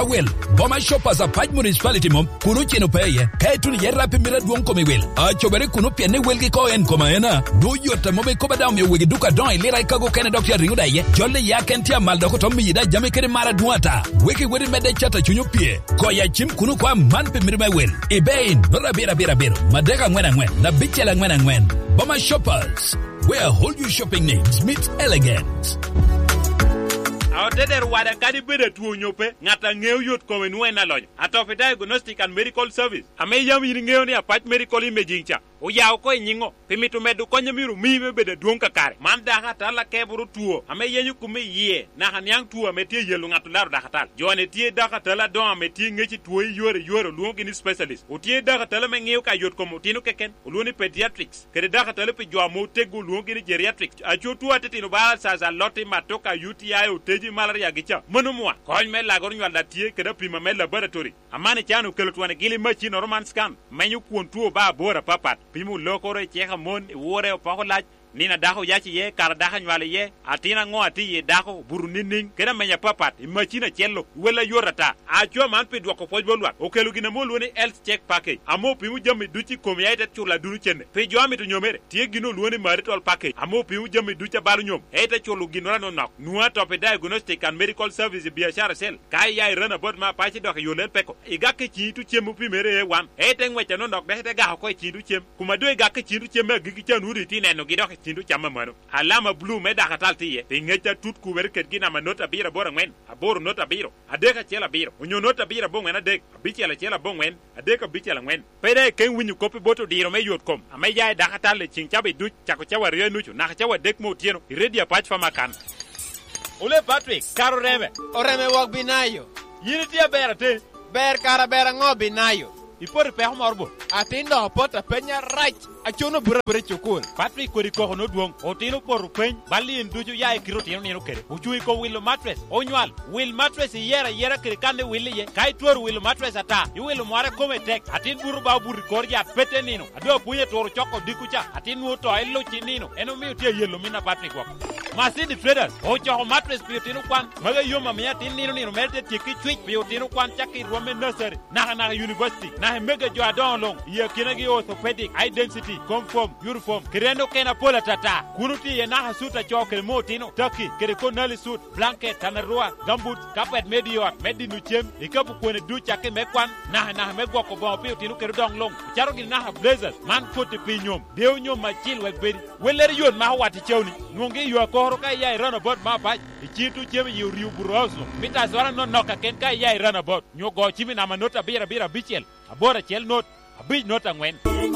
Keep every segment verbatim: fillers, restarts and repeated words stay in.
Awel, Boma Shoppers a Paj Municipality mom, Kunu Chino Pay, Kaitun Yerapi Miradwon Comiwil, Achobere Kunupi and Wilgi Cohen Comaena, do you Tamobe Cobadam with Duca Don, Lira Kago Canada Rinda, Jolly Yakentia Maldocotomi, that Jamaican Maraduata, Wiki with Mede Chata Chunupie, Koya Chim Kunukwa, Manpi Mirmawil, Ebain, Nora Bira Bira Bira, Madega when and when, Nabichel and when and when, Boma Shoppers, where whole you shopping needs meet elegance. Our wada kadi bede tuo nyope ngata ngeu yot ko wenwe na lony atofe diagnostic and medical service ame yam yiri ngeu ni apart medical imaging cha o yaw ko nyingo pimitu medu konyo miru mibe bede duon kakare man da hata la keburu tuo ame yenyu kumi ye na hanyang tuo ame tie yelu ngatu laru da hata jone tie da hata la don ame tie ngechi tuo yore yore luongi ni specialist o tie da hata la me ngeu ka yot ko mutino keken uluoni pediatrics kede da hata la pe jwa mo tego luongi ni geriatrics acho tuo tetino ba sa za lotti matoka U T I o teji malaria gicha monumwa koñ me la gor ñwal da tie kede pima me laboratory amane chanu kelotwane gili machi normal scan menyu kuon tuo ba bora papat pimu lokore cheha mon wore pa laj nina daho yachi ye kar daha nywale ye atina ngo ati ye daho buru nining keda menya papat imachina chello wela yorata acho man pe dwako pojbolwa okelu gina mo luoni health check package amo pimu jami duchi komiaite chula duru chende pe joami to nyomere tie gino luoni marital package amo pimu jami ducha balu nyom ete chulu gino no nok nuwa top diagnostic and medical service biashara sel kai ya rana bod ma pachi dok yolel peko igake chitu chemu pimere wan ete ngwecha no nok bete ga ko chitu chem kuma do igake chitu chemu gigi chanuri tineno gidok chindu chama mano alama blue me da katal tiye pingecha tut ku werket gina manota bira bora ngwen aboro nota biro adeka chela biro unyo nota bira bongwen adek bichela chela bongwen adeka bichela ngwen pere ken winyu kopi boto diro me yot kom ameya da katal le chinchabe du chako chawa renuchu na chawa dek mo tieno ready patch fa makan ole Patrick karo reme oreme wak binayo yiri tia bera te ber kara bera ngo binayo ipor pe morbo atindo pota penya right achono bura bura chokol Patrick kori ko no duong otino por pen bali nduju ya ikirotino ni no kere uchui ko will mattress onywal will mattress yera yera kere kande will ye kai tor will mattress ata you will mare come tek atin buru ba buru kor ya pete nino ado puye tor choko dikucha atin no to elo chinino eno mi tie yelo mina Patrick wako masidi traders o choko mattress piotino kwan maga yoma mi atin nino nino merde tiki twitch piotino kwan chaki rome nursery na na university na mega jo adon long ye kinagi orthopedic identity conform uniform kirendo kena pola tata kuruti ye na hasuta choke motino taki kere konali suit blanket tanarua gambut carpet medior medinu chem ikapu kwene ducha ke mekwan na na megwa ko bon pi tinu kere dong long charo gil na blazers man koti pinyom deu nyom machil wekberi weler yon ma wati chewni ngongi yo ko ka ya run about ma ba ichitu chem yu riu burozo mita zora no noka ken ka ya run about nyogo chimi na manota bira bira bichel abora chel not abij not angwen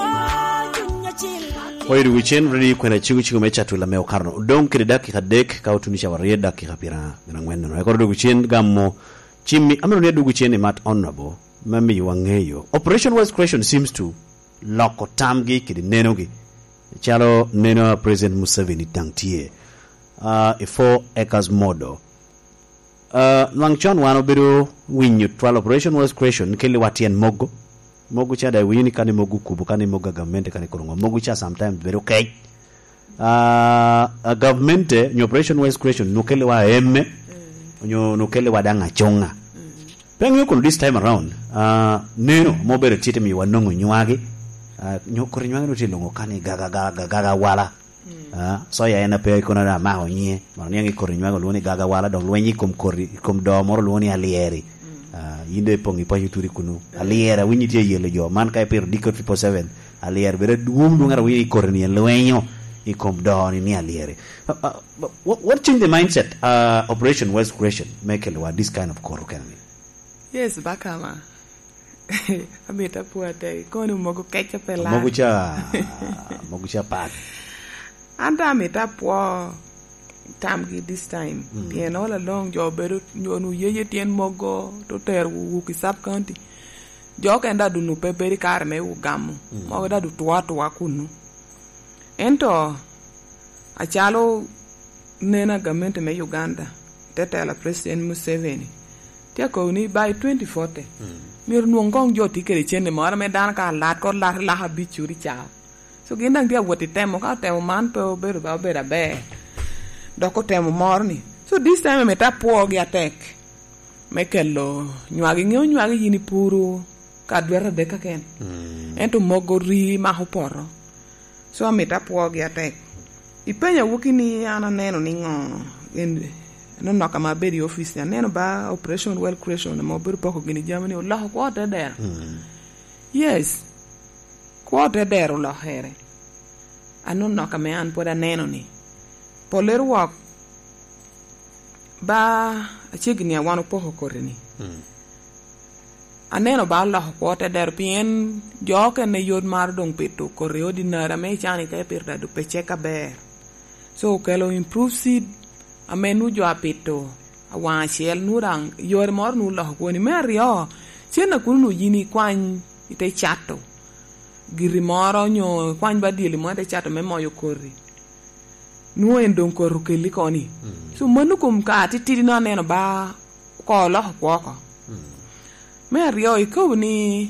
Oiru wichen ready kwenda chigu chigu mecha tu la meo karno don kire dakika dek ka utunisha warie dakika pira ngana ngwendo no ekoro wichen gammo chimmi amero ne dugu chene mat honorable mami wangeyo operation was question seems to loko tamgi kidi nenogi chalo neno President Museveni tangtie uh a four acres model uh langchon wano biru winyu twelve operation was question kele watien mogo mogu cha da wini kani mogu kubu kani moga government kani korongo mogu cha sometimes very okay uh a government new operation was creation nukele wa emme mm. nyo nukele wa danga chonga mm. pengi ko this time around uh neno mobere tite mi wanongo nywage uh nyokore nywage no tilongo kani gaga gaga gaga wala mm. uh so ya ena pe ko na ma onye marnyangi kore nywage luoni gaga wala do lwenyi kom kori kom do moro luoni alieri Uh, yinde pongi pa yuturi kunu aliera winyi tie yele jo man kay per dikot fipo seven aliera bere dum du ngara wi korni lewenyo ikom doni ni aliere uh, uh, what, what changed the mindset uh, operation was creation make it this kind of koro can yes bakama ameta puate kono mogo kecha pela mogo cha mogo cha pat anda ameta po tamgi this time mm. bien all along jo beru nyonu yeye tien mogo to ter wu ki sub county jo kenda du nu peberi kar me u gamu mm. mogo da du twa twa kunu ento achalo nena government me Uganda tetela President Museveni tia ko ni by twenty forty mm. mir nu ngong jo tikere chende mara me dan ka lat ko lat la ha bichuri cha so gendang dia woti temo ka temo man pe oberu ba obera be doko temo morni so this time me ta po gi attack mekelo nywagi ng'eyo nywagi yini puru ka dwera deka ken Mm. ento mogo ri ma oporo so amita puogi atek ipenya wuki ni ana neno ni ngo en no no kama bedi office ya neno ba operation well creation mo bir poko gini jamani Allah ko ta der Mm. yes ko ta der lo here anu no kama an poda neno ni poler wak ba achigni awano poko korini Mm. aneno ba Allah ko ta der pien joke ne yod mar dong peto koreo dinara me chani ka pirda du peche ka ber so kelo improve seed amenu jo apito awa chiel nurang yor mor nu lo ko ni merio chena kunu yini kwan ite chato giri moro nyo kwan badili mo ite chato me moyo korri nu endong koru keli koni so manu kum ka titiri no neno ba ko lo ko ko merio iko ni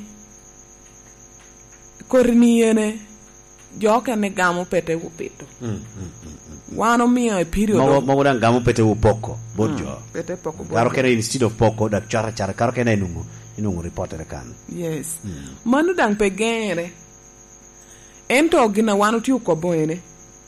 korni yene joke ne gamo pete upito Mm. Mm. Mm. wano mio e period Mago of- mago dan gamu pete u poko bodjo. pete poko Karo bojo. kene instead of poko da chara chara karo kene inungu inungu reporter kan. Yes. Manu dang pegere. Ento gina wanu tiu ko boene.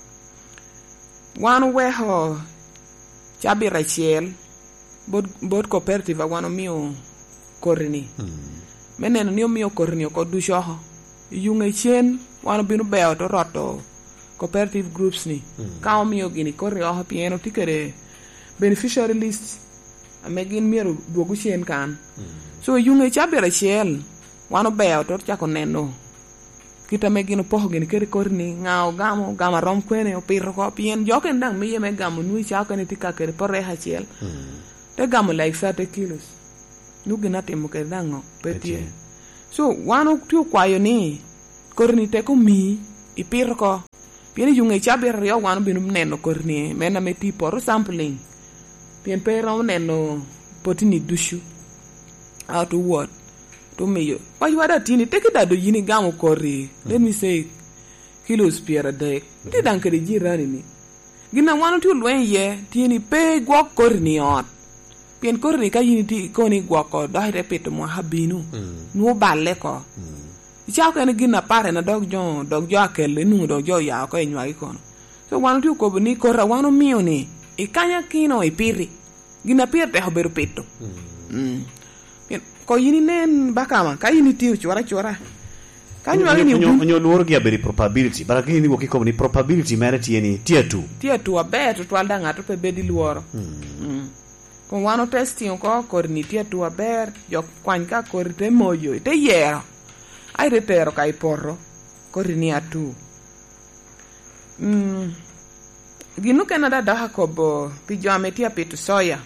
Wanu weho chabi rachiel bod bod cooperative wanu mio korni. Meneno ni mio korni ko dusho. Yunge chen wanu binu beo to roto cooperative groups ni. Kao mio gini korni oho pieno tikere beneficiary list. Amegin miro duogu chen kan. So yunge chabi rachiel wano beo to chako neno kita me gino poho gini keri korni ngao gamo gama rom kwene o pirro ko pien joke ndang miye me gamo nui chako ne tika keri porre hachiel te gamo like thirty kilos nugi na timo keri dango petie so wano tiu kwayo ni korni te ko mi i pirro ko pien yunge chabi rio wano binu neno korni mena me ti poro sampling pien pero neno potini dushu out to what to me why you are tini take that do yini gamu kori let me say kilos piera de ti dan kere jirani ni gina wanu tu lwen ye tini pe gwa kori ni ot pien kori ni ka yini ti koni gwa ko do hete peto mo habinu no balle ko icha ko ne gina pare na dog jo dog jo akele nu dog jo ya ko enwa ikono so wanu tu ko ni kora wanu mio ni ikanya kino ipiri gina pierte hoberu peto mm ko yini nen bakama ka yini tiu chwara chwara ka nywa ni Onyo onyo luor gi aberi probability. Bara kini ni wokiko ni probability mere tieni tier two. tia tu abeto twalda ngato pe bedi luoro mm ko wano testing ko korni tia tu aber jok kwany ka korte moyo te yero ai retero kai porro korni atu mm ginu Canada da kobo pijame tia pitu soya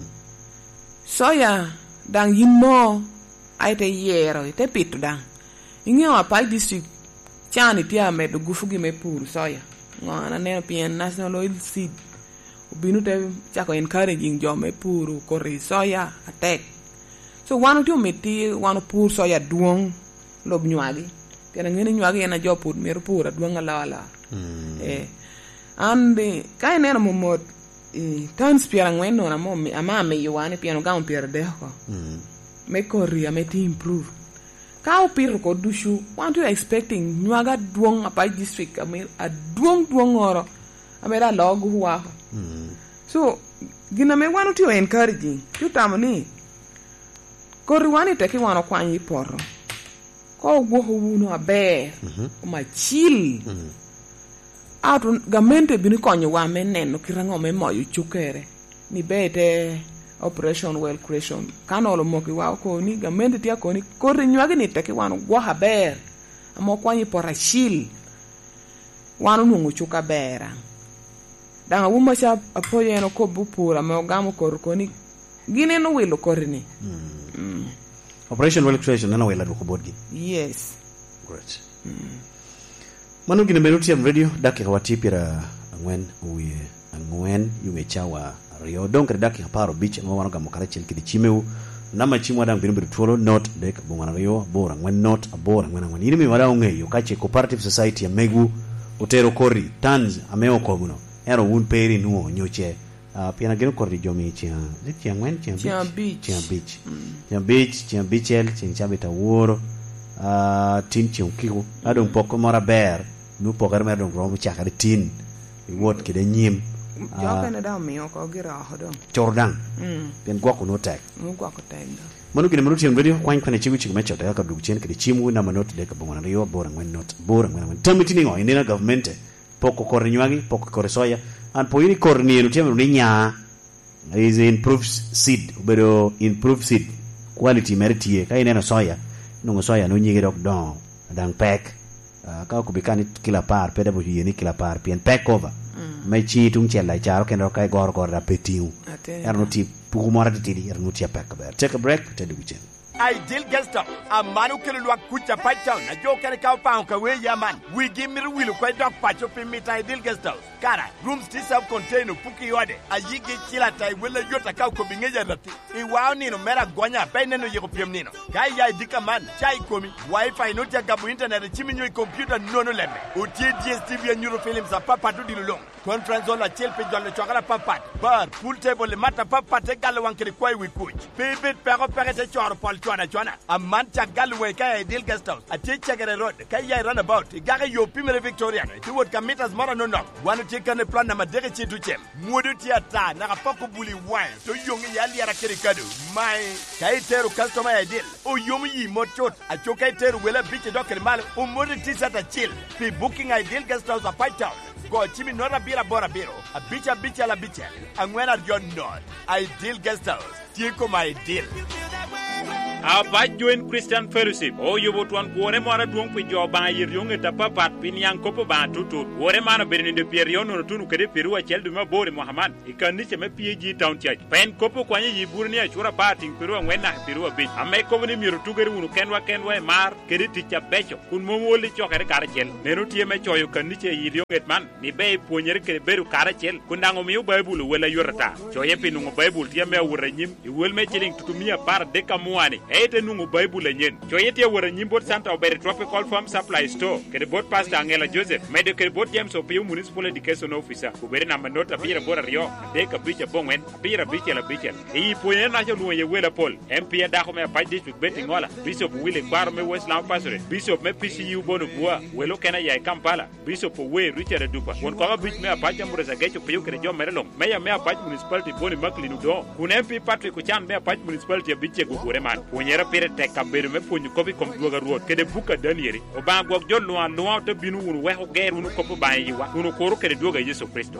soya dang yimo ai te yero te pitu dang ingeo apai district chani tia me do gufugi me pur soya ngana ne pien national oil seed ubinu te chako encouraging jo me puru kori soya atek so wanu tu meti wanu pur soya duong lob nywagi pien ngene nywagi ena jo pur mer pur duong ala ala eh ande kai neno momot i tans piera ngweno na mo ama me yuane piano gam piera de ko Mm. me korria me ti improve ka o pir ko dushu want you expecting nywaga duong apa district amir a duong duong oro amera log huwa Mm. so gina me wanu to encouraging tu tamani korri wani te ki wano kwanyi porro ko go huno abe ma chill atu gamente bini konyo wa meneno kirango me moyo chukere ni bete operation well creation kanolo moki wa ko ni gamente tia ko ni korri nywagi ni teki wano gwa haber amo kwanyi pora shil wano nungu chuka bera danga wuma cha apoye no ko bupura me ogamo kor ko ni gine no wilo korni Operation well creation nana wela ko bodgi. yes Great. Manu gine meruti am radio daki hawati pira angwen uye angwen yume chawa rio donc daki haparo beach ngo wano gamo kare chelki di chimeu nama chimwa dang binu biru tuolo not dek bungwana rio bora ngwen not abora ngwen ngwen ini mi wada unge yo kache cooperative society ya megu utero kori tanz ameo komuno ero un peri nuo nyoche uh, pian ageno kordi jomi chia chia ngwen chia Chia beach beach. chia beach chia beach chia bichel chia chabita woro uh, tin chia kiku adong poko mora ber nu poker mer dong rom chakare tin wot kide nyim Jo kene da miyo ko gira hodo. chordang Mm. pian gwa kuno tek Mu kwa ko tenda. manu kine manu tiang video kwany kwane chigu chigu mecho ka du chen kide chimu na manot de ka bongana rio bora ngwen not bora ngwen ngwen tamiti ni ngo indina government poko kor nywagi poko kor soya an po ini kor ni no tiam ni nya is improved seed pero improved seed quality meritie ka ina soya no soya no nyige dok don dang pack ka ko bikani kila par peda bo yini kila par pien pack over mai chi tung chel lai charo ken ro kai gor gor da petiu Ate. erno ti pugu mora ti di erno ti pack ber take a break to the weekend Ideal guest up. A manu kele lwa kucha paitown. Na jo kene ka pound ka we ya man. We give me will kwa dog pacho pe mita ideal guest house. Kara rooms ti sub container puki yode. A yigi chila tai wele yota ka ko bingeja rati. I wao nino mera gonya pe neno yego piem nino. Kai ya dika man chai komi. Wi-Fi no tia gabu internet chimi nyo computer nono leme. Utie D S T V and Euro films a papa tu dilong. Conference on la chel pe jole chokala papa. Bar pool table le mata papa te gale wankere kwa we coach. Pebet pero pere te choro pal chwana chwana. A man cha galwe kaya ideal guest house. A teacher get a road. Kaya run about. Gare yo pimere Victoriano. Ti would commit mara no no. One take a plan na madere chi tu chem. Mudu tiata na kapako buli wine. So yongi yali ara kirikadu. My kaya teru customer ideal. O yomi yi mochot. A chokai teru wela biche dokel mal. O mudu tisata chill. Be booking ideal guest house a fight town. Go chimi nora bira bora biro. A bicha bicha la bicha. And when are you not? Ideal guest house. Tieko my ideal. Aba join Christian Fellowship. O yubo tuan kuore mara tuong pi jo ba yir yung eta papat pin yang kopo ba tutu. Kuore mana berin de perion no tunu kede peru a chel duma bore Muhammad. Ikan ni cheme P G town church. Pen kopo kwanye yibur ni achura pating peru ngwena peru a bit. Ame kopo ni miru tugere unu kenwa kenwa mar kede ticha becho. Kun momo li chokere karachel. Nenu tie me choyo kan ni che yir yung etman. Ni be puonyer kede beru karachel. Kundango miu Bible wela yorata. Choye pinungo Bible tie me uranyim. Iwel me chiling tutumia par deka muani. Ete nungu Bible nyen. Choyete wara nyimbot Santa Obere Tropical Farm Supply Store. Kede bot Pastor Angela Joseph. Mede kede bot James Opiu Municipal Education Officer. Kubere na manota pira bora rio. Deka bicha bongwen. Pira bicha la bicha. Iyi poye na cho luwe ye wela Paul. M P ya dako me apaj district beti ngola. Bishop Willie Kwaro me West Lam Pastor. Bishop me P C U Bono Bua. Welo kena ya Kampala. Bishop we Richard Dupa. Won kwa bich me apaj amure za gecho piyo kede jo merelong. Meya me apaj municipality Boni Makli Nudo. Kun M P Patrick Kuchan me apaj municipality ya biche gugure man. Nyera pere tek kamberu me punyu kobi kom duoga ruot kede buka danieri o ba gok jol loan loan to binu unu we ho ger unu kopo ba yiwa unu koru kede duoga Yesu Kristo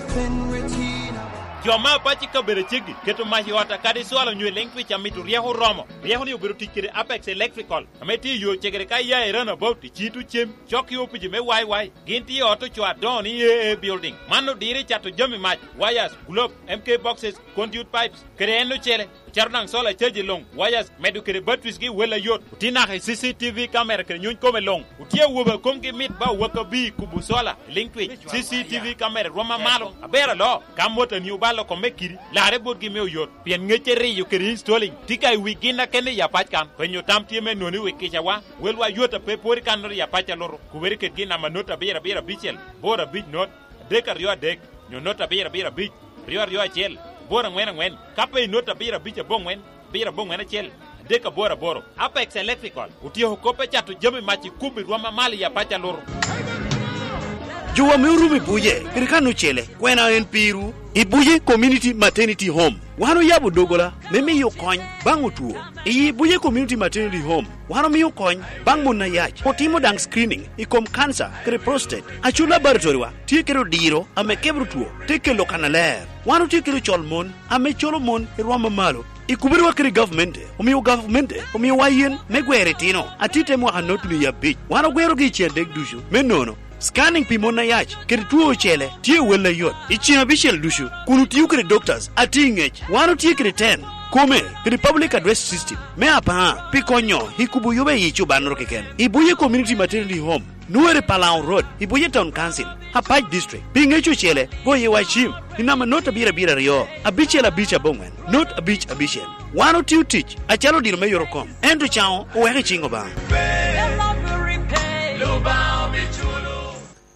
Joma pachi kabere chigi keto mahi wata kadi swala nywe lengwi cha mitu rieho romo rieho ni ubiru tikiri Apex Electrical ameti yo chegere kai ya erana about chitu chem choki opiji me wai wai ginti auto chwa doni e building mano dire chato jomi match wires globe M K boxes conduit pipes kede eno chele charnang sola cheji long wires medu kede batteries gi wela yot tina he C C T V camera kede nyun kome long utie woba komki mit ba waka bi kubu sola linkwi C C T V camera roma malo abera lo kamota ni ubalo komekiri lare bot gi meu yot pien ngecheri yu kede installing tika wigina kene ya pachkan penyo tamtie me noni wikicha wa welwa yota pe pori kanor ya pacha loro kuberi kede gina manota bera bera bichel bora big not deka rio dek nyonota bera bera bich rio rio chel bora ngwen ngwen kape nota bira bicha bongwen bira bongwen chel deka bora boro Apex Electrical utio kope chatu jami machi kumbi rwama mali ya pacha loro Juwa meurumi buje kirikanu chele kwena en piru ibuje community maternity home wano yabu dogola meme yo kony bangu tuo iyi buje community maternity home wano miyo kony bang muna yach potimo dang screening ikom cancer kere prostate achula laboratory wa tikero diro ame kebru tuo tikelo kanaler wano tikelo cholmon ame cholomon irwama malo ikubiri wa kiri government umiyo government umiyo wayen megwere tino atite mwa hanotu ni ya bitch wano gwero gichia dek dushu menono scanning pimona yach kiri tuo chele tie wela yot ichina bishel dushu kunu tiyu kiri doctors ati ngech wano tie kiri ten Kome, the public address system. Me apa pikonyo hikubu yobe yichu banro keken. Ibuye community maternity home. Nuere Palau Road. Ibuye town council. Hapaj district. Bingechu chele. Goye wachim. Inama not a bira bira rio. A bichela bicha bongwen. Not a beach a bichel. One or two teach. A chalo dil me yorocom. Endo chao uwe chingo bang.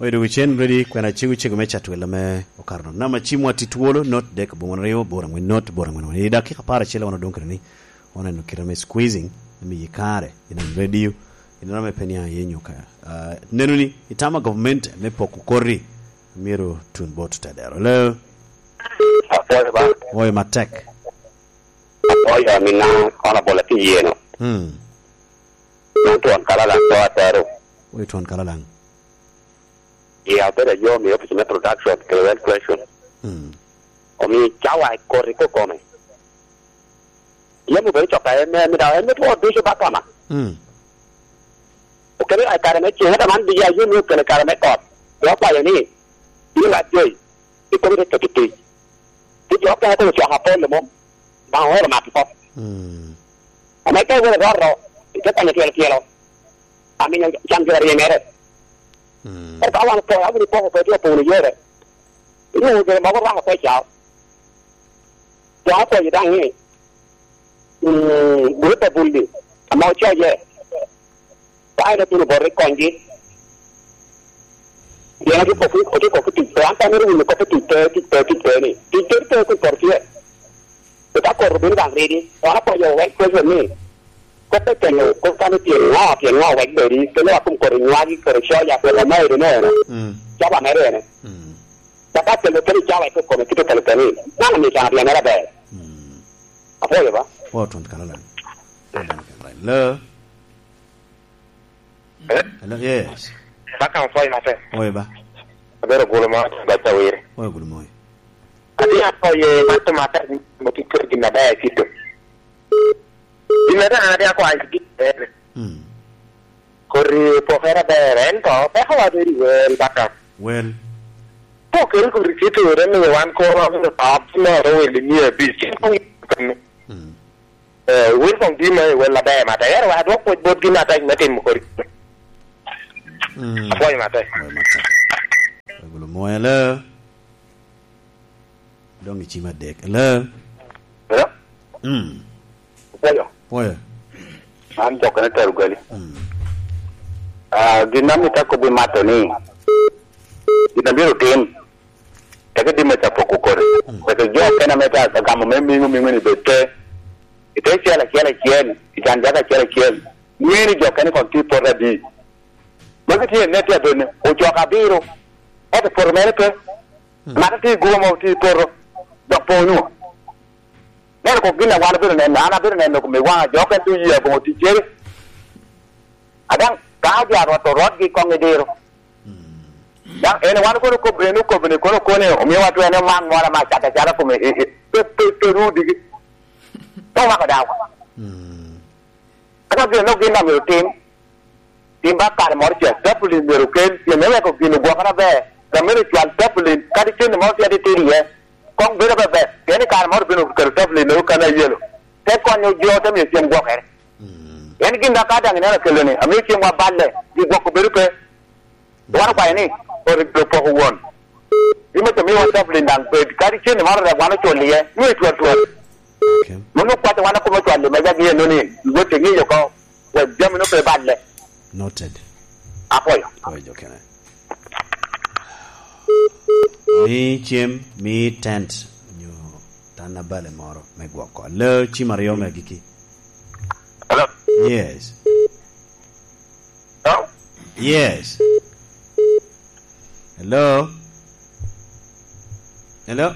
Oye dugu chen ready kwena chigu chigu mecha tuwela me okarno. Nama chimwa tituolo not dek bungon reo bora ngwen not bora ngwen. Ni dakika para chela wana donkere ni. Wana nukira me squeezing. Nami yikare. Ina radio. Ina nama penia yenyo kaya. Uh, nenuni itama government me poku kori. Miro tunbo tutadero. Hello. Oye ba. Oye matek. Oye mina kona bola ki yeno. Hmm. Tuan kalalang to atero. Oye tuan kalalang. Yeah, better yo me office me production clear question. Hmm. Omi chawa kori ko kome. Yemu be chopa me me da me to do so bakama. Hmm. Okay, ai kare me che da man dia yo me kare kare me ko. Yo pa yo ni. Ni la joy. Ti ko me to ti. Ti yo ka to cho ha po le mo. Ba ho ma ti ko. Hmm. Ama ka wo ro ro. Ti ka ne tielo tielo. Ami na jam jere ye mere. Hmm. Ở đó là tôi ở bên phố phải đi phố này rồi, nhưng mà mà có bao nhiêu cháu, cháu tôi đang nghĩ, bữa tới buổi đi, mà chơi gì, tại là tôi bỏ cái con gì, giờ cái phố cái cái cái cái cái anh ta mới nói cái cái cái cái cái cái này, cái cái cái cái cái cái người ta có bên đằng đi, đó có nhiều cái cái gì này. Có cái tiền nào, có cái tiền ngõ, tiền ngõ vậy để đi, cái đó cũng có tiền ngõ gì, có cho nhà của mày rồi nè, cho bà mẹ rồi nè, các cái tiền cái cho vậy có có cái cái cái này, nó là mình trả tiền này là bè, à phải vậy ba? Oh tuan kalalang. Hello. Hello yes. Bakang foi mate, Oye ba. ada gula mau baca wir, Oye gulu moy. ada apa ye mate mate mesti kerja nada situ. Ini ada aku lagi gitu. Hmm. Kori pokera beren to, pe hawa dari wel bakang. Well. Pokera kori situ ren ni wan ko ro ni tap na ro wel ni bi sin ko. Hmm. Eh, wel kong di mai wel la be mate, er wa do ko bot gi mate na tim kori. Hmm. Foi mate. Oye matek. Oye gulu moy hello. Dongi chima dek. Hello. Ya. Hmm. Ayo. Oye. An jok na teru gali. Hmm. Ah, dinamita ko bi mate ni. Kita biru tim. Tapi di mata pokok kor. Tapi jauh kena mata kamu memang memang ni betul. Itu siapa siapa siapa. Ikan jaga siapa siapa. Ni jauh kena konti porra di. Maka dia net ya dene. Ojo kabiru. Ada pormere ke. Maka ti gua mau ti porro. Dok ponu. Nero ko gina wana biru ne ana biru ne ko me wana jauh kan tu ya ko ti jeri. Adang ka dia ro to rod gi ko ngedero. Yang ene wan ko ko brenu ko bene ko ko ne o mi watu ene man wala ma chata chata ko me pe pe pe ru di to ma ko daw Hmm. aka ge no gina me tim tim ba kar mor che tapuli me ru ken ye me ko gina gwa kana be da me ru twal tapuli ka di chen mo ti ade tiri ye kong be be be ene kar mor benu ko tapuli no kana yelo te ko no jo te me chen gwa kere ene gina ka da ngena kele ne ami chen wa balle di gwa ko be ru pe wana kwa ni or ko ko won imo to mi wa tapuli ndang pe ka di chen mo ra wana choli ye ni twal twal. Okay. Munu kwata wana kuma twali majaji ye noni gote ngiyo ko wa jamu no pe badle Noted. apoyo Oye jo kena. Mi chim mi tent nyo tana bale moro me gwako. Hello chimario me giki. hello Yes. no Yes. Hello. Hello.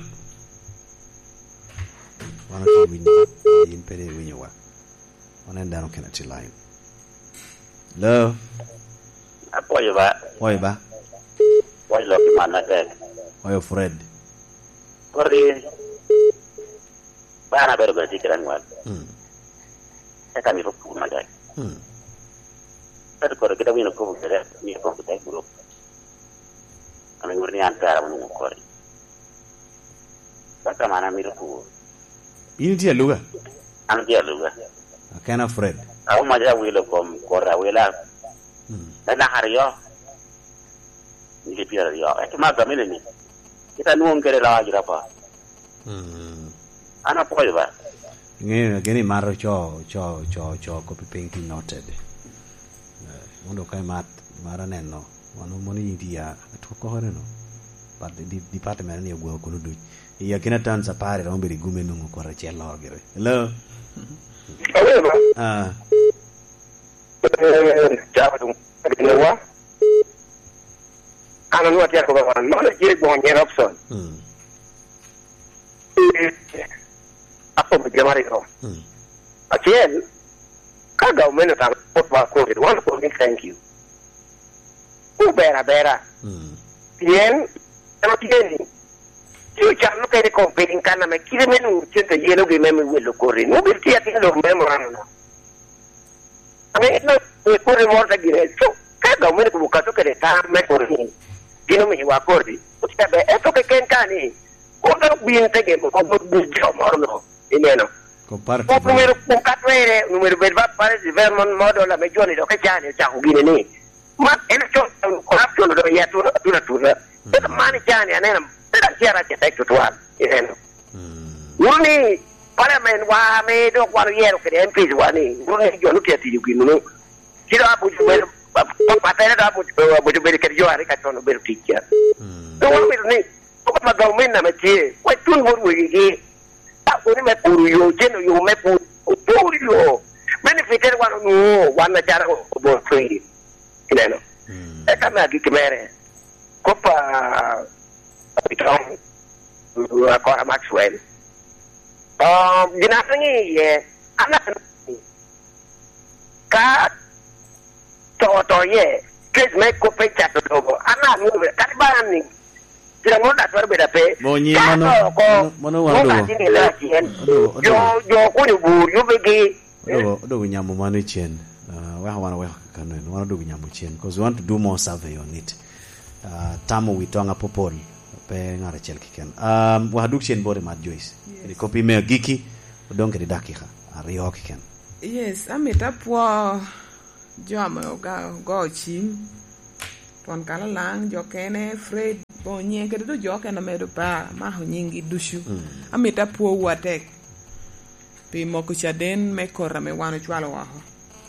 Wana ki winyo. Yin pere winyo wa. Wana ndano kena ti line. Hello. apoyo ba Oye ba. wai lo mana ke Oye Fred. kori bana beru ga dikran wa Hmm. e kan ro ku ma dai Hmm. per kori kita wino ko bere ni ko ko dai buru amin ngurni antara mun kori baka mana mi ro ku Ini dia luga. am dia luga Akana Fred. aku maja wilo kom kora wila Hmm. na hariyo ni pira yo e ma gamene ni kita nuon kere la gira pa Hmm. ana poyo ba Ngene geni maro cho cho cho cho copy painting noted. Mondo kai mat mara neno wano moni dia to ko hore no but di department ni go ko do ya kina tan sapare rombe ri gume no ko ra cello gere hello ah Ciao, Noah. Ana nuwa tiya ko ba no le je bon ye option. Mm. Apo be jamari ko. Mm. Again, ka ga men ta ko ba ko it one for me thank you. U bera bera. Mm. Bien, no tieni. Yo ya no quiere competir kana me quiere menu chete yelo que me me vuelo corre. No be tiya tiene los memorando. A mí no me corre morta directo. Cada uno como caso que está me corre. Tiene me va corre. O sea, esto que ken cani. Cuando bien te que como yo morno. Y menos. Comparte. O número un catrere, número verbal para el verbo modo la mejor y lo que ya ya jugine ni. Ma en esto corruption lo ya tu tu tu. Pero mani ya ni anena. Pero ya ra que te tu al. Y menos. Uni para men wa me do guardiero que en piso wa ni. No yo no quiero ti no. Quiero abu ver papel da abu abu ver que yo haré que no ver ticha. No wa me ni. Ko ma ga men na me ti. Wa tun wo wo yi. Ta ko ni me puru yo jeno yo me puru. Puru yo. Benefiter wa no wa na jara ko bo free. Ileno. E ka ma gi kemere. Ko pa pitong ko Maxwell. Um, ginasangi ye anak ka to to ye kes me ko pe chat to go anak mu ka ba ni tira mo da tor be da pe bonyi mano mano wa do yo yo ko ni bu yo be gi do do nyamu mano chen uh wa wana wa kanwe wana do nyamu chen because we want to do more survey on it uh tamu witonga popol pe ngara chel kiken um wa duk chen bore mat Joyce ni copy me giki donc de dakika ari hokiken yes ameta po jama ga go chim ton kala lang jo kene Fred bonye ke do jo kene medo pa ma ho nyingi dushu mm. ameta po watek pe moko chaden me korra me wano chwalo wa ho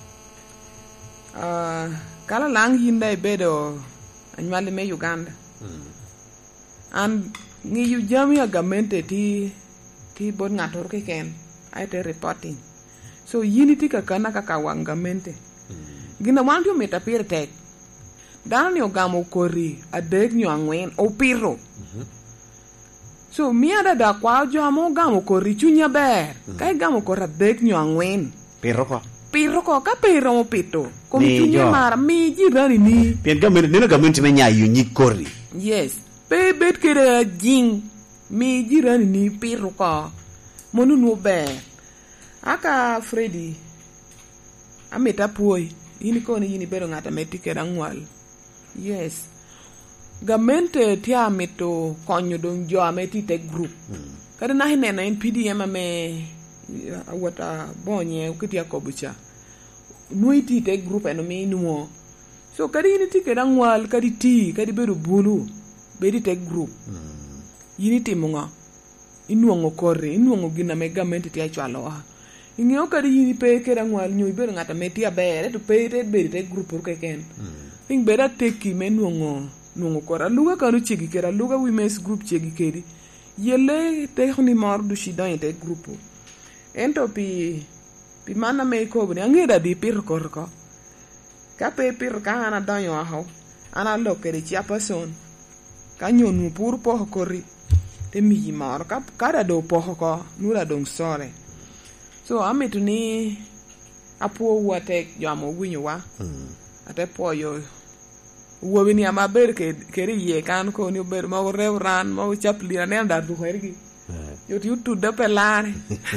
uh, kala lang hinda bedo anywale me Uganda mm. and ni yu jami agamente ti ti bon ngator ke ken aite reporting so unity ka kana ka kawangamente mm. gina wantu meta pirtek dan yo gamo kori adek nyo angwen o piro mm-hmm. so miada da kwa jo amo gamo kori chunya ber mm. kai gamo kora adek nyo angwen piro ko piro ko ka piro mo pito ko chunya mara mi jirani ni pien gamen ne gamen me nya yu nyi kori yes pe bet kere jing mi jirani ni piro ko monu no be aka Freddy ameta puoi ini ko ni ini bero ngata metike rangwal yes gamente tia meto konyo don jo ameti te group mm. kada na hine na P D M ame wata bonye ukitia kobucha nuiti te group eno me nuo so kada ini tike rangwal kada ti kada bero bulu bedi te group mm. yini timunga inuongo kore inuongo gina megamente ti achwaloa ingeo kadi yini pe kera ngwal nyu ber ngata metia bere to pe te beri te group ko ken mm. ing bera teki menuongo nuongo kora luga kanu chigi kera luga women's group chigi kedi yele te khoni mar du shidan te group ento pi pi mana me ko bni angeda di pir kor ko ka pe pir ka ana danyo aho ana lokere chia person ka nyonu pur po kori te mi mar ka kada do po ko nura dong sore so ametu ni apo wate jamo winyo wa mm. ate po yo wo bini ama ber ke keri ye kan ko ni ber ma revran ma chapli na ndar du hergi yo tu tu de pelare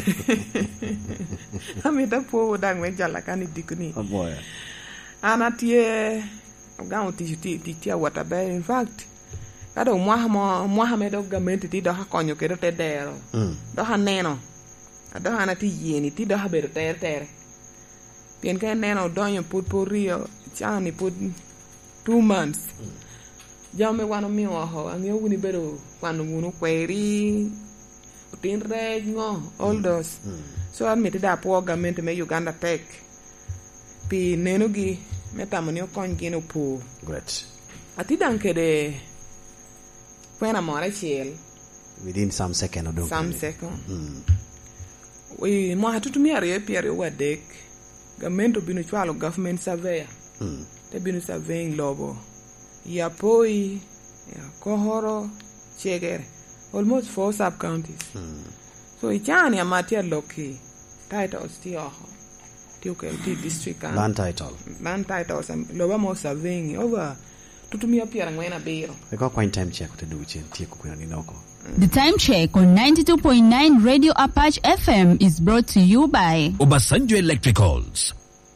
ameta po dang me jala kan dikuni oh boy ana tie gaun ti ti ti ti wata be in fact kada mwa mo mwa me do gamenti ti do ha konyo ke te dero mm. do ha neno do ha na ti yeni ti do ha ber ter ter pien ke neno do yo put por rio chani put two months mm. jame wano mi wa ho angi wuni bero wano wunu kweri utin rej ngo all those mm. so admit da po gamenti me Uganda tech pi neno gi metamoni o kon gino po great ati dan kede kwena mora chiel within some second or don't some second mm. we mo hatutumia re piere wadek gamento bino chwalo government surveyor mm. te bino surveying lobo ya poi ya kohoro chegere almost four sub counties mm. so ichani amatia loki titles ti oho ti okel ti district kan land title land titles loba mo surveying over tutumia piera ngwena biro eko kwa time check to do chen tie kukwena ninoko. The time check on ninety-two point nine Radio Apache F M is brought to you by Obasanjo Electricals.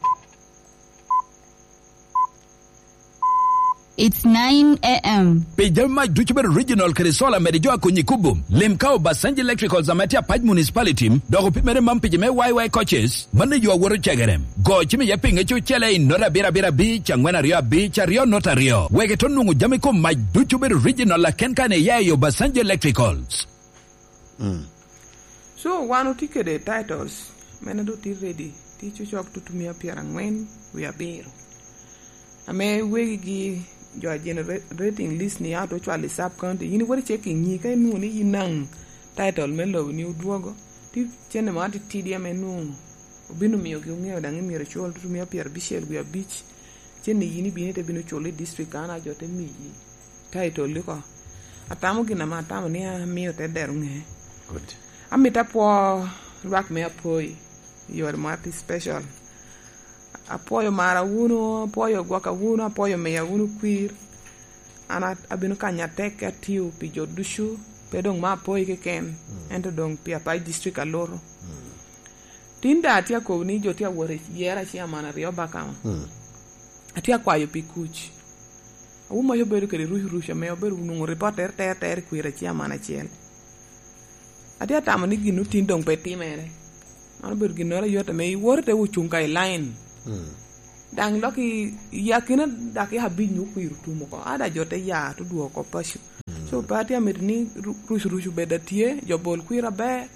It's nine a.m. Pejama Duchber Regional Kerisola Medijoa Kunyikubum, Limkao Basanji Electricals Amatia Paj Municipality, Dogo Pimere Mampijame Y Y coaches, Money you are worried Chagarem. Go Chimi Yaping at you Chele in Nora Bira Bira Beach, and when Rio Beach, Rio Notario, Wegetonu Jamaico, my Duchber Regional Kenkane Yayo Basanji Electricals. Mm. So one of the titles, Menado T ready, teach you to me appear and when we are beer. I may wigi you are generating list ni out which are sub county. You know what checking ye can know ni nang title mellow new duogo. Ti chenemati T D M no binu mi ogumi odang mi ritual to me appear bishel we are beach. Jenny yini binete binu chole district ana jote mi title liko. Atamo gina matamo ni mi ote derunge. Good. Amita po rock me apoi. You are my special. Apoyo mara uno, apoyo guaka uno, apoyo meya uno queer. Ana abinu kanya teke tiu pijo dushu, pedong ma apoyo ke ken, ento dong pia pai district aloro. Tinda atia ko ni jotia wore yera chia mana rio bakama. Atia kwa yo pikuchi. Uma yo beru kere ruhi rusha me yo beru nungu reporter ter ter queer chia mana chiel. Atia tamo ni ginu tindong peti mere. Ano beru ginora yota me wore te uchunga line. Mm. Dang loki yakina daki habi nyuku irutu moko ada jote ya to duo ko pashu mm. So pati amirni rush rushu bedatie jobol kuira be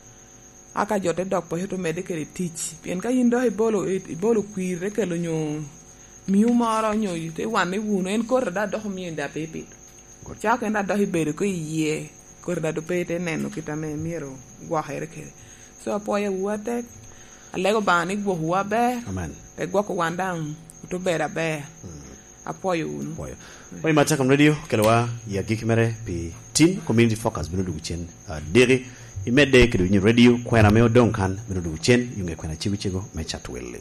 aka jote dok po to medically teach pien ka yindo e bolo e bolo kuire kelo nyo miu mara nyo te wane wuno en kor da do mi nda pepe cha ka nda do hibere ko ye kor da do pete neno kitame miro gwa here kere so apoya wuate alego bani gwo huwa be Amen. E gwa ko wandang to bera be apoyo uno Apoyo. Oi mataka radio kelwa ya gikimere pi tin community focus bino duchen uh, dere imede kedu ni radio kwena meo donkan bino duchen yunge kwena chibichigo mechatwele.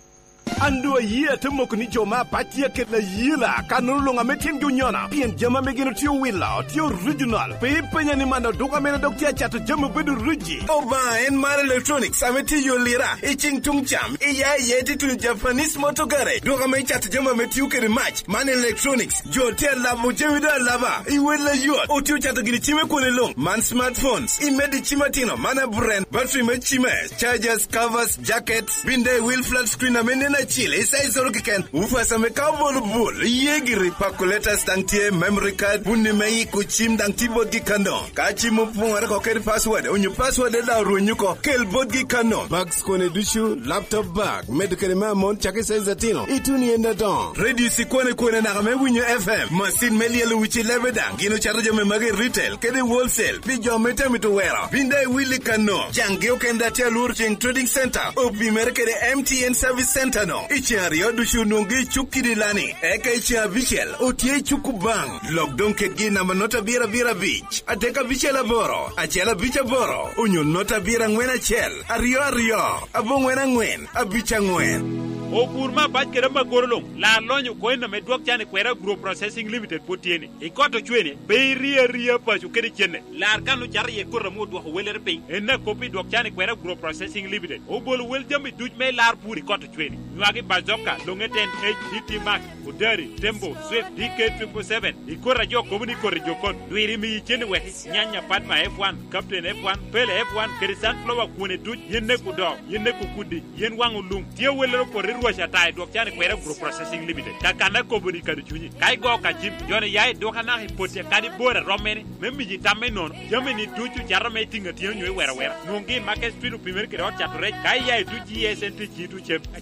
Ando yie te mokni joma patia ke na yila kanulu nga metin junyona pien jama megino tio willa tio regional pe penya ni manda doka mena doktia chato jama bedu ruji oba en mar electronics ameti yo lira iching tungcham iya yeti tu Japanese motogare doka me chato jama metiu ke match man electronics jo tia la mojewida lava iwela yo o tio chato gini chime ko le long man smartphones imedi chimatino mana brand battery me chime chargers covers jackets binde wheel flat screen amene na chile sai zoro kiken ufasa me kabol bol yegiri pakuleta stangtie memory card bunni mai ku chim dang keyboard gi kando ka chim punga ko ker password onyu password da runyu ko kel board gi kando bags kone dushu laptop bag medical mamon chake sai zatino ituni enda don radio sikone kone na me winyo fm machine meliel wichi lebeda gino charge me mage retail kede wholesale bi jomete mitu wera binde willy kano jange okenda telur ching trading center opi merkede M T N service center no ichari odushu nungi chukidi lani eka ichia vichel otie chukubang lockdown kegi na manota bira bira beach ateka vichela boro achela bicha boro unyo nota bira ngwena chel ario ario abo ngwena ngwen abicha ngwen o purma baj kere magorolong la lonyo koina me duok chane kwera group processing limited potieni ikoto chwene be ria ria pa chu kede chene la kanu char ye korra mo duok weler pe enna kopi duok chane kwera group processing limited o bol wel jami duj me lar puri koto chwene nwagi bazoka longeten H D T Max Udari Tembo Swift D K triple seven ikora jo komuni korre jokon duiri mi chene wehi nyanya Padma F one Captain F one Pele F one Kerisan Flower kune duj yenne ku do yenne ku kudi yen wangu lung tie welero ko ruasha tai duok chane kwera group processing limited kakana komuni kadu chunyi kai go ka jim jone yai doka na hipote kadi bora romene memmi ji tamme non jameni duju jarame tinga tiyo nywe wera wera nungi market street pimer kero chatore kai yai duji yesen ti jitu chep achuka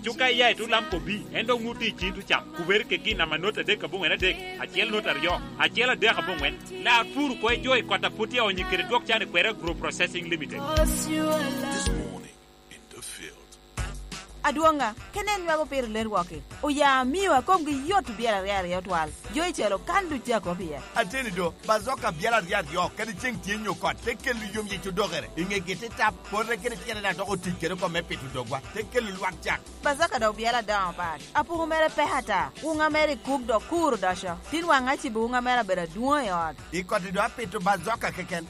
ya tu lam ko bi endo nguti chintu cham kuber ke kina manota de ka bungwen de achiel nota ryo achiel de ka bungwen la furu ko joy kota putia onyi kire dok chane kwera group processing limited. This morning in the field. Aduanga, kenen wago per ler wake. O ya miwa kom gi yot biara riara yotwal. Joy chelo kandu jako pia. Ateni do, bazoka biara riara yo, kani cheng tienyo kot, teke lu yum yitu dogere. Inge gete tap, pore kene tiene na doko tikere ko mepe tu dogwa, teke lu luak jak. Bazoka do biara down pad. Apu humere pehata, unga mere kuk do kuru dasha. Tin wanga chibu unga mere bera duwa yod. Ikoti do apetu bazoka keken.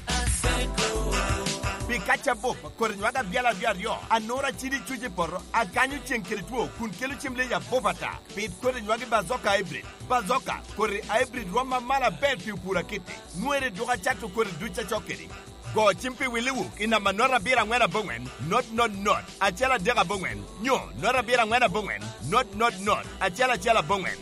Pikacha bop, korinwaga biala biario, anora chiri chuje porro, akanyu chenkerituo, kun kelu chimle ya bopata. Pit korinwagi bazoka hybrid. Bazoka, kori hybrid roma mala bel piupura kiti. Nuere doga chatu kori ducha chokeri. Go chimpi wiliwu, ina manora bira ngwena bongwen, not not not, achela dega bongwen. Nyo, nora bira ngwena bongwen, not not not, achela chela bongwen.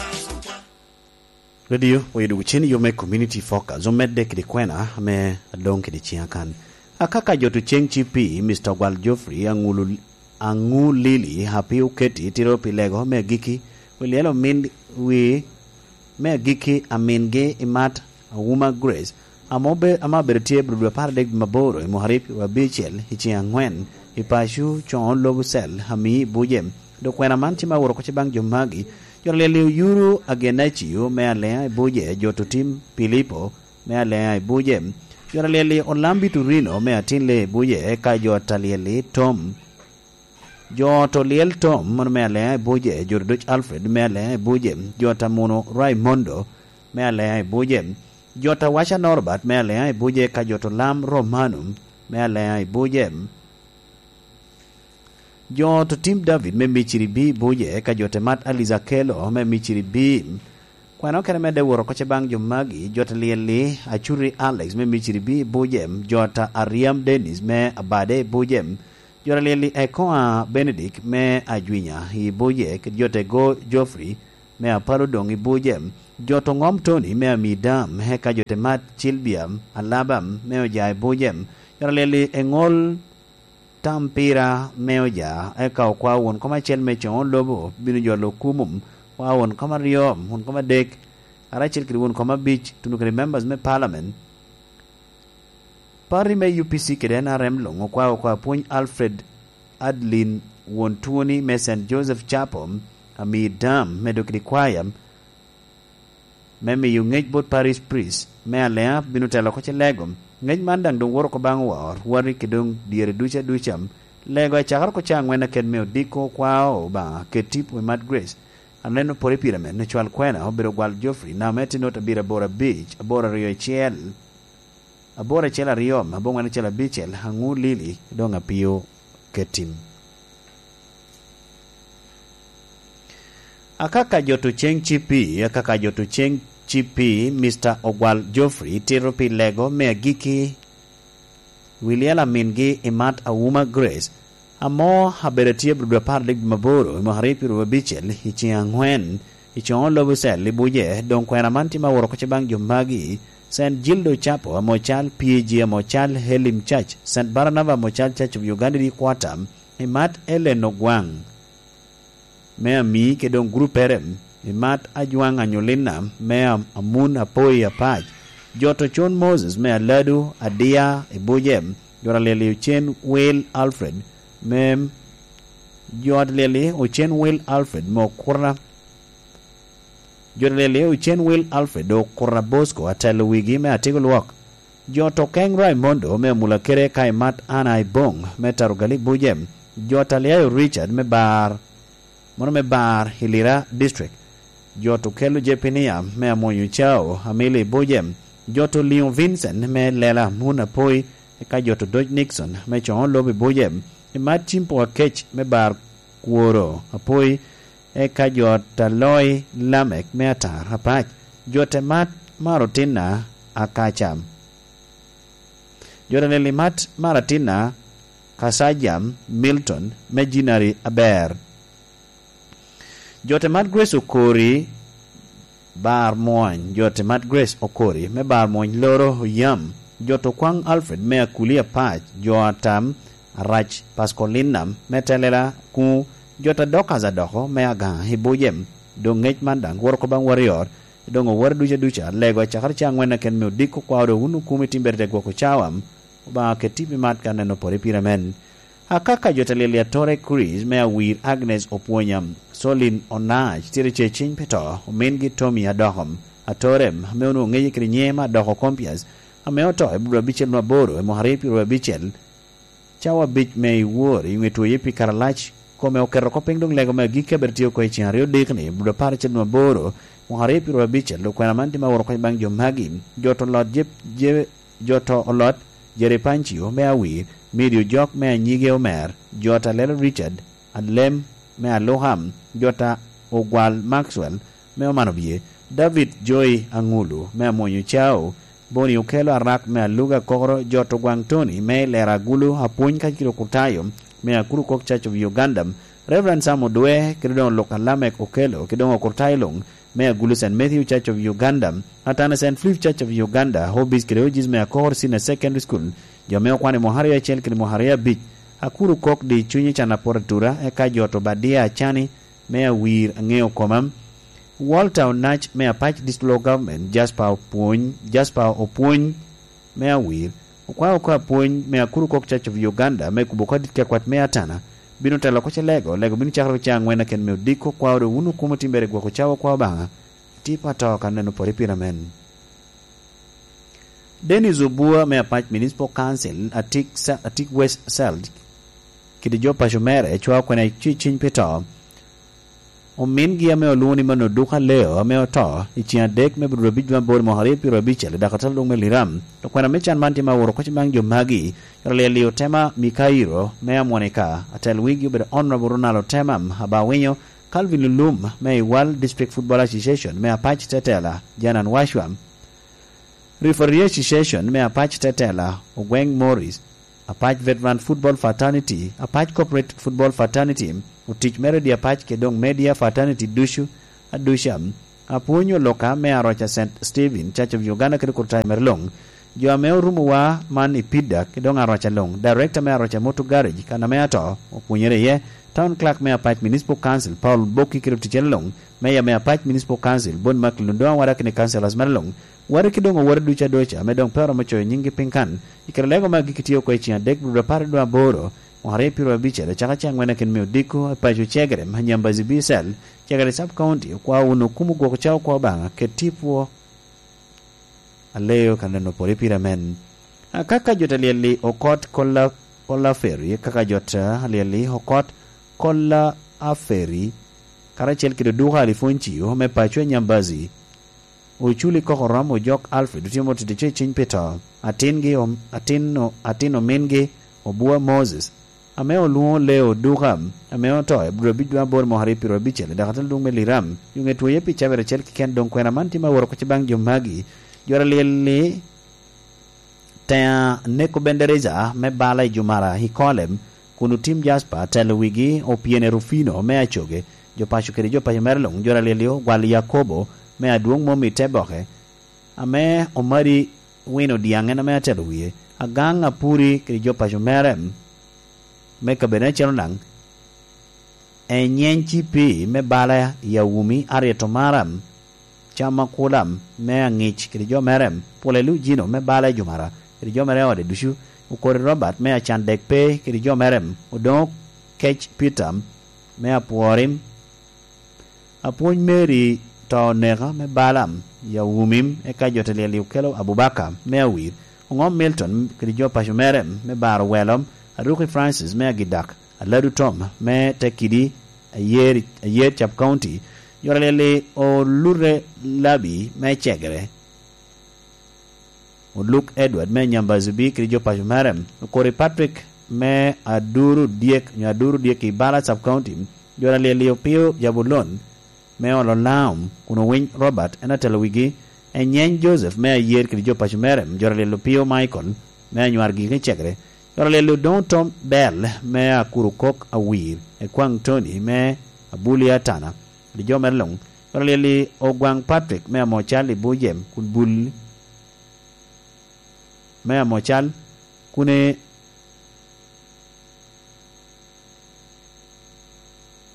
Radio, wedu chini yo me community focus, zo medde kidi kwena, me adong kidi chiakan. Akaka jotu cheng chipi, Mister Ogwal Geoffrey, angulu, angulili, hapi uketi, tiro pilego, me giki, wilielo min, we, me giki, aminge, imat, awuma grace, amobe, amabertie, brudu paradeg maboro, imuharipi, wabichel, hichi angwen, ipashu, chon, lobu sel, hami, bujem, do kwena manchima wuro kochibang jomagi, yorlele yuru agenachiyo, me alea, buje, jotu tim, pilipo, me alea, bujem, yoralele olambi turino me atinle buje ka jota lele tom joto liel tom mon me ale buje jorduch Alfred me ale buje jota mono Raimondo me ale buje jota washa Norbert me ale buje ka joto lam Romanum me ale buje joto Tim David me michiri bi buje ka jote Mat Aliza Kelo me michiri bi kwano kene mede woro koche bang jomagi jota lieli achuri Alex me michiri bi bujem jota Ariam Dennis me abade bujem jota lieli ekoa Benedict me ajwinya hi buje jote go Geoffrey me aparo dongi bujem joto ngom Tony me amidam heka jote Mat Chilbiam Alabam me ojai bujem jota lieli engol Tampira me oja eka okwa won koma chel me chon lobo binu jolo kumum wawon kama riom hun kama dek arachil kiri won kama beach tunu kiri members me parliament pari me U P C kiri N R M longo kwa kwa puny Alfred Adlin won tuoni me Saint Joseph Chapel ami dam me do kiri kwayam me me yu ngej bot Paris priest me alea binu telo koche legom ngej mandang dung woro ko bang war wari kidung diere ducha ducham lego chakar ko changwena ken me odiko kwao ba ketip we Mad Grace aneno pore pyramid ne chwal kwena obiro Gwal Geoffrey na meti nota bira bora beach abora rio chiel abora chela rio mabonga ne chela bichel hangu lili donga pio ketim akaka joto cheng chipi akaka joto cheng chipi Mister Ogwal Geoffrey tiro pi lego me giki Wiliela mingi imat awuma Grace amo haberetie brudo parlig maboro maharipi ruwa bichel hichi angwen hichi on lobu sel libuje don kwena manti ma woro koche bang jombagi Saint Gildo Chapel amo chal P G amo chal Helim Church Saint Barnabas amo chal Church of Uganda di Kwatam imat Eleno Gwang mea mi ke don gruperem imat Ajwang Anyolina mea amun apoi apaj joto Chon Moses mea Ladu Adia ibujem jora lele uchen Will Alfred mem jod lele uchen Will Alfred mo kurna jod lele uchen Will Alfred do kurna Bosco atelo wigi me atigol wak joto Keng Raimondo me mulakere kai mat anai bong me tarugali bujem jota leo Richard me bar mono me bar Hilira district joto Kelu Jepenia me amonyu chao amili bujem joto Leon Vincent me lela muna poi ka joto Dodge Nixon me chon lobe bujem imat chimpo akech me bar kuoro apoi e ka jota Loy Lamek me atar apach jote mat marotina akacham jota neli mat maratina kasajam Milton me jinari aber jote mat Grace Okori bar moany jote mat Grace Okori me bar moany loro yam joto Kwang Alfred me akulia pach joatam Rach Pascolinam metelela ku jota doka za doko me aga hibujem do ngech mandang wor ko bang warrior dongo war duja duja lego chakar changwena ken me diko kwaro unu kumi timberte goko chawam ba ke tipi mat kaneno pore piramen akaka jota lelia tore Chris me wir Agnes Opwonyam Solin Onaj tire chechin peto mengi Tommy adohom atorem me unu ngeye krinyema doko kompias ame oto e bro bichel maboro e moharipi ro bichel chawa bich me wor yingeto yepi karalach kome okero ko pengdong lego me gike bertio ko ichi hario dekni bro par chel maboro moharipi ro bichel lo kwena manti ma wor ko bang jomagi joto lot jep je joto lot jere panchio me awi medio jok me nyige omer jota lelo Richard adlem me aloham jota ogwal Maxwell me omanobie David Joy Angulu me amonyo chao Boni ukelo arak me aluga kogro joto gwang Tony me lera gulu hapuny ka kiro kutayo me akuru kok Church of Uganda Reverend Samo Dwe kidon lokalamek ukelo kidon okurtailong me agulu Saint Matthew Church of Uganda atana Saint Philip Church of Uganda hobbies kirojis me akor sina secondary school jameo kwane moharia chel kini moharia beach akuru kok di chunyi chana poratura eka joto badia chani me awir angeo komam Walter Onach me apach this local government Jasper Opwony Jasper Opwony me awir kwa kwa Opwony me akuru kok Church of Uganda me kubuka ditke kwat me atana binu tala ko lego lego binu chakro changwena ken me diko kwa ro unu kumo timbere gwa ko chawo kwa banga tipa to kaneno pore piramen Dennis Obua me apach municipal council atik atik West Seld kidijo pashomere chwa kwena chichin peto Omingi ame oluni mano duka leo ame oto ichia dek me bro bijwa bor moharipi ro bichele dakatal dong me liram to kwena mechan manti ma woro kochi bang jomagi yole leo tema Mikairo me amoneka atel wigi be honorable Ronaldo Temam abawinyo Calvin Lulum me World District Football Association me apach tetela Janan Washwam Referee Association me apach tetela Ogweng Morris apach Veteran Football Fraternity apach Corporate Football Fraternity utich meredi apach kedong Media Fraternity dushu adusham apunyo loka me arocha Saint Stephen Church of Uganda kirikutai merlong jo ameo rumuwa man ipida kedong arocha long director me arocha motor garage kana me ato opunyere ye town clerk me apach municipal council Paul Boki kirutichel long me ya me apach municipal council bon maklundo wara kini councilors merlong wara kidongo wara ducha docha me dong pero macho nyingi pinkan ikerlego magikitio ko ichi dek bro par do boro Mohare piro bichele chaka changwena ken meu diko apajo chegre manyambazi bisel chegre sub county kwa uno kumu goko chao kwa banga ketipo aleo kaneno pore piramen kaka jota lieli okot kola kola feri kaka jota lieli okot kola aferi karachel kido duha alifonchi yo me pacho nyambazi uchuli koko ramo jok Alfred utimo titiche chinpeta atingi om atino atino mengi Obua Moses ameo luo leo dugam ameo to e bro bidwa bor mohari piro bichele dakatal dung meliram yunge tuye picha bere chel kiken don kwena manti ma woro ko bang jomagi jora lele ta neko bendereza me bala jumara hikolem kunu tim Jasper telewigi opiene Rufino me achoge jo pacho kere jo pacho merlong jora lele gwal Yakobo me aduong momi teboke ame omari wino diangen me ateluwie aganga puri kere jo pacho merem me kabene chelnang e nyenchi pi me bala ya wumi areto maram chama kulam me angich kiri jo merem polelu jino me bala jumara kiri jo mere ode dushu ukore Robert me achan dek pe kiri jo merem udon kech pitam me apuorim apuny Mary to nega me balam ya wumim e ka jotele liu kelo Abubakar me awir ngom Milton kiri jo pasho merem me bar welom Aruki Francis me agidak aladu Tom me tekidi ayer ayer chap county yorele o lure labi me chegre o Luke Edward me nyambazubi krijo pajumarem Kori Patrick me aduru diek nyaduru diek ibala sub county yorele Leopio Jabulon me ololaum kuno win Robert enatelwigi enyen Joseph me ayer krijo pajumarem yorele Leopio Michael me anywargi ke chegre yorele Ludon Tom Bell me akuru kok awir e kwang Tony me abuli atana di jomerlong yorele Ogwang Patrick me amochali bujem kun bul me amochal kune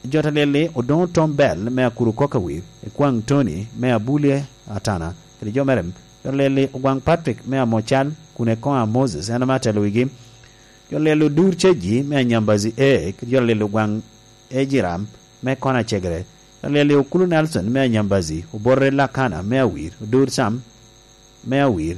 jota lele Odon Tom Bell me akuru Kokawir Kwang Tony me abulie atana kidi jo merem jota lele Wang Patrick me amochal kune kwa Moses ana matelo wigi jota lele Dur Cheji me nyambazi e kidi jota lele Wang Ejiram me kona chegre jota lele Okulu Nelson me nyambazi Uborre Lakana me awir Dur Sam me awir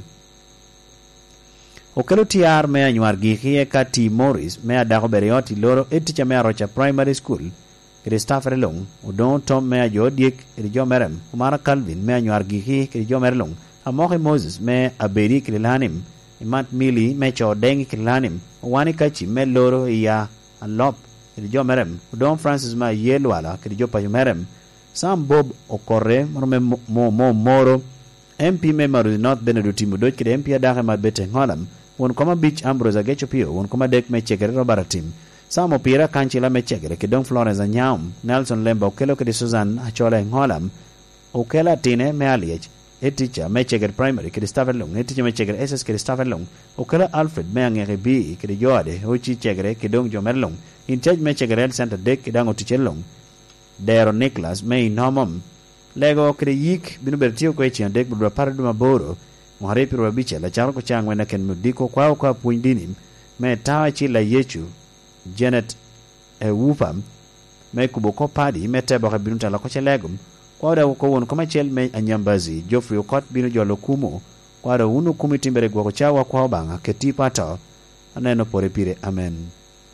Okelo tiar me anyuar gikie kati Morris me adako berioti loro eticha me arocha primary school Christopher Long Odon Tom me ajo diek kidi jo merem Umara Calvin me anyuar gikie kidi jo merlong Amoke Moses me abedi kidi lanim Imat Mili me cho dengi kidi lanim Wani kachi me loro iya alop kidi jo merem Odon Francis me yelwala kidi jo payo merem Sam Bob Okore morome mo mo moro M P me maru not Beneduti Mudoj kidi M P adake mabete ngolam Won koma Beach Ambrose Agecho Pio won koma dek me chekere Robaratim Samo pira kanchila me chekere Kidong Florence Anyam Nelson Lemba okelo kidi Susan Achola Ngolam Okela Tine me aliech E teacher me chekere primary kidi Stafford Long E teacher me chekere S S kidi Stafford Long Okela Alfred me angere B kidi Joade Ochi chekere Kidong Jomer Long In charge me chekere El Center dek kidango Tichel Long Dero Nicholas me inomom Lego kidi yik binu bertio kwe chian dek budwa paraduma boro Mware piru wabiche la charo ko changwe na ken mudiko kwa kwa puindinim me tawa chi la yechu Janet e wufam me kuboko padi me tebo ka binu tala koche legum kwa da ko won koma chel me anyambazi Geoffrey Okot binu jolo kumo kwa da unu kumi timbere kwa chawa kwa banga keti pata aneno pore pire amen.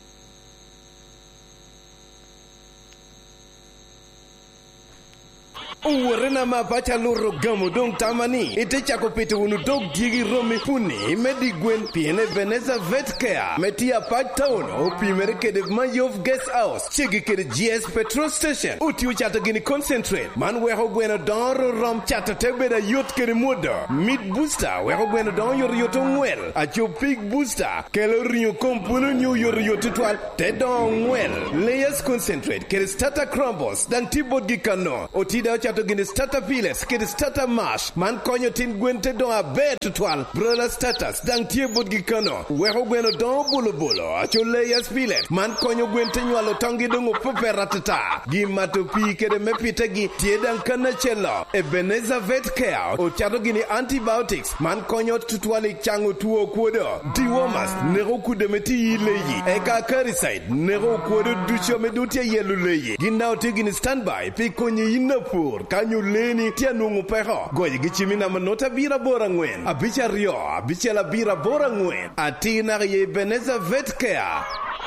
Uwarena mapacha loro gamo dong tamani ite chako pete unu dog digi romi puni medi gwen piene Veneza Vet Care metia pat town o pimere kede Mayov Guest House chigi kede G S petrol station uti uchata gini concentrate man weho gweno doro rom chata tebeda yot kede moda mid booster weho gweno don yor yoto ngwel acho pig booster kelo rinyo kompuno nyu yor yoto twal te don ngwel layers concentrate kede starter crumbles dan tibot gikano otida chato gini starter piles kede starter mash man konyo tin gwente don abe tutwal brola status dang tie bot gikano weho gweno don bolo bolo acho layers piles man konyo gwente nywalo tongi dongo pope ratata gimato pi kede mepite gi tie dang kana chelo Ebenezer Vet Care o chato gini antibiotics man konyo tutwali chango tuo kuodo dewormers nero kude meti yileyi eka caricide nero kuodo ducho medutia yelu leyi ginao tigini standby pi konyi inapur kanyo leni tia nungu peho goyi gichimina manota bira bora ngwen abicha rio abicha la bira bora ngwen atina ye Ebenezer Vet Care.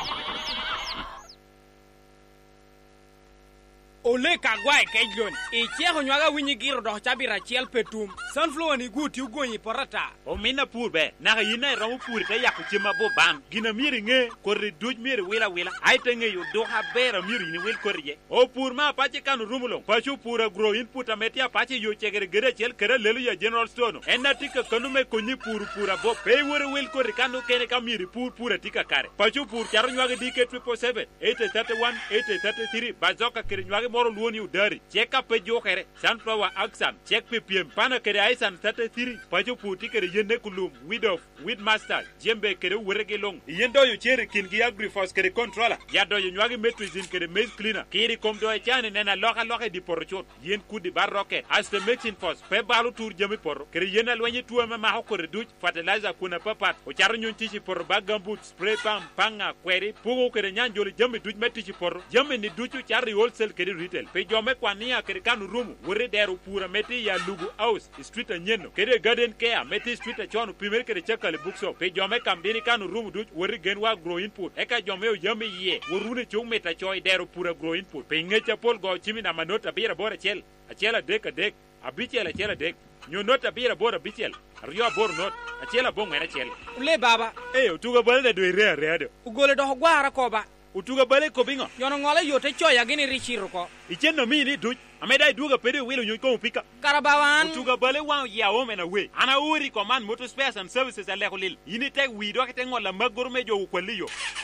Ole kagwai kejlon e chego nywaga winyi giro do chabira chiel petum sunflower ni guti ugonyi porata o mina purbe na yina ramu pur ta yaku chima bo bam gina miri nge korri duj miri wila wila aite nge yo do ha bera miri ni wil korje o pur ma pache kanu rumulo pachu pura grow input ametia pache yo chegere gere chel kere lelu ya general store no enna tika kanu me konyi pur pura bo pe wore wil korri kanu kene ka miri pur pura tika kare pachu pur charo nywaga dike triple seven eight thirty-one eight thirty-three bazoka kere nywaga moro luoni udari cheka pe jokere sunflower axan check ppm pana kere aisan thirty-three pacho puti kere yende kulum weed of weed master jembe kere werege long yendo yo chere kingi agrifos kere controller yado yo nywagi metrizin kere maize cleaner kiri komdo e chane nena loka loka di porochot yen kudi barroket as the mixing force pe balu tour jemi porro kere yena lwenye tuwa ma ma hokore duch fertilizer kuna papat o charo nyon tichi porro bagambut spray pam panga kweri pugo kere nyanjoli jemi duch metichi porro jemi ni duchu chari wholesale kere retail pe jome kwania kere kanu rumu wore deru pura meti ya lugu house street anyeno kere garden care meti street chonu pimer kere chakale bookshop pe jome kambini kanu rumu duch wore genwa grow input eka jome yo yame ye worune chung meta choy deru pura grow input pe ngecha pol go chimi na manota bira bora chel achela dek dek abichela chela dek nyonota bira bora bichel rio bor not achela bong mena chel ule baba eh utuga balde do ire are ugole do gwara ko ba utuga bale ko bingo yono ngole yote choya gini richiro ko icheno mini duch ameda duga pede wilo nyo ko pika karabawan utuga bale wa ya home na we ana uri command motor spares and services ale holil yini tek wi do kete ngola magor mejo kwaliyo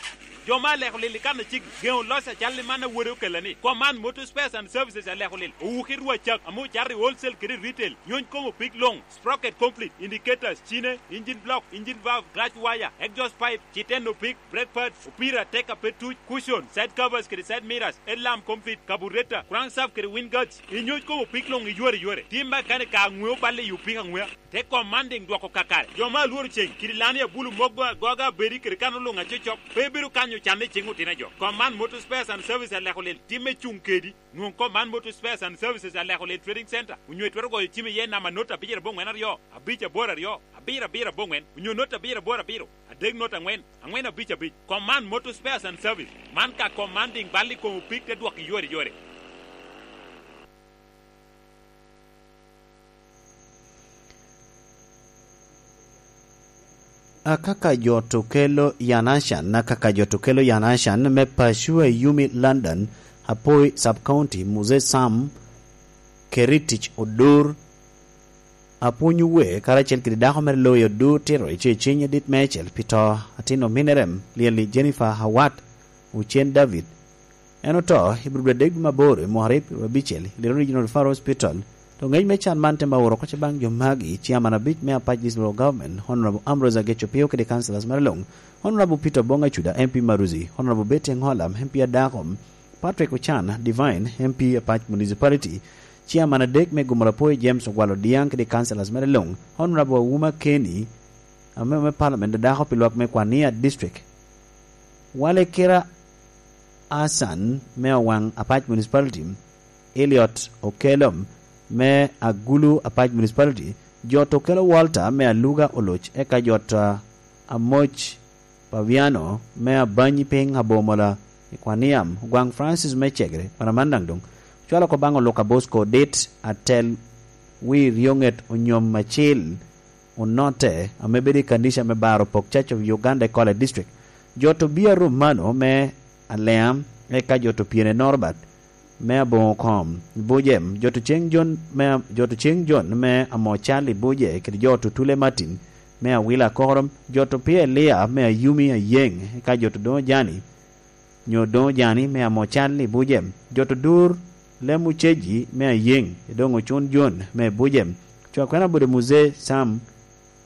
joma le ko le kan chik geo losa challe mana woro kelani command motor spares and services le ko le u kirwa chak amu chari wholesale kiri retail nyon komo big long sprocket complete indicators chine engine block engine valve clutch wire exhaust pipe chiteno big brake pads upira take up petu cushion side covers kiri side mirrors alarm complete carburetor crankshaft kiri wind guards inyo komo big long yore yore timba kane ka ngwe balle yupi ka ngwe te commanding dwako kakare joma luor cheng kiri lani bulu mogwa goga beri kiri kanu lunga chochop bebiru kanyo chande chingu tina jo command motor spares and services le ko le time chungkedi ngon command motor spares and services le ko le trading center unyo twero go time ye na manota bijera bongwen aryo abicha bora ryo abira bira bongwen unyo nota bira bora biro adeg nota ngwen angwen abicha bich command motor spares and service man ka commanding bali ko pick te dwak yore yore kaka joto kelo yanashan na kaka joto kelo yanashan me pashua yumi London hapoi sub-county muze sam keritich odur apunyuwe karachel kididako merloyo du tiro ichi chinye dit mechel pito atino minerem lieli Jennifer Hawat Uchien David enoto ibrubde deg mabore muharip wabichel li Regional Referral Hospital to ngay mechan mante mawuro koche bang jomagi chairman of bit mea page local government Honorable Ambrose Agecho Pio kede councillors Maralong Honorable Peter Bonga Chuda M P Maruzi Honorable Betty Ngolam M P Adakom Patrick Ochana Divine M P Apach Municipality Chairman Adek Megumarapoy James Ogwalo Diang kede councillors Maralong Honorable Wuma Kenny Ameme Parliament Dadaho Pilwak Mekwania District Wale Kira Asan Mea Wang Apach Municipality Elliot Okelom me Agulu Apach Municipality jot Okelo Walter me Aluga Oloch eka jot Amoch Paviano me Abanyi Ping Abomola Ikwaniam Gwang Francis Mechegre Paramandangdong Chwala ko bango loka Bosco date atel wi rionget onyom machil unote amebedi kandisha me baro pok Church of Uganda Kole District joto bia rumano me Aleam eka joto Piene Norbert me bon kom bojem joto cheng John me joto cheng John me amo Charlie boje ke joto Tule Martin me Wila Korom joto pia Lea me Yumi Yeng ka joto do jani nyo do jani me amo Charlie bojem joto dur lemu cheji me Yeng dongo chon John me bojem chwa kana bude muze sam